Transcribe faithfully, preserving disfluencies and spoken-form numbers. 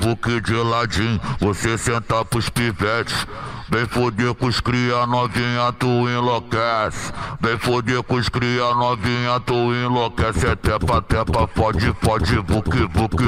buque de ladinho, você senta pros pivetes. Vem foder com os cria novinha, tu enlouquece. Vem foder com os cria novinha, tu enlouquece. É tepa, tepa, pode, pode, buque, buque,